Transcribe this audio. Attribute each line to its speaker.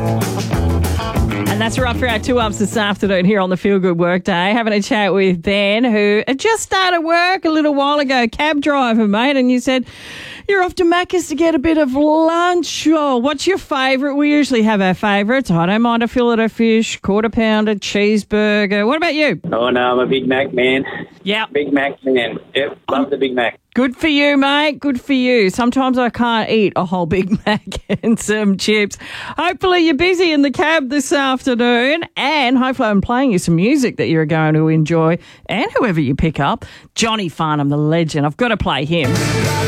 Speaker 1: And that's right for our 2-ups this afternoon here on the Feel Good Workday. Having a chat with Ben, who had just started work a little while ago, cab driver, mate, and you said you're off to Macca's to get a bit of lunch. Oh, what's your favourite? We usually have our favourites. I don't mind a fillet of fish, quarter pounder, cheeseburger. What about you?
Speaker 2: Oh, no, I'm a Big Mac man.
Speaker 1: Yeah.
Speaker 2: Big Mac man. Yep, love the Big Mac.
Speaker 1: Good for you, mate. Good for you. Sometimes I can't eat a whole Big Mac and some chips. Hopefully you're busy in the cab this afternoon, and hopefully I'm playing you some music that you're going to enjoy, and whoever you pick up. Johnny Farnham, the legend. I've got to play him.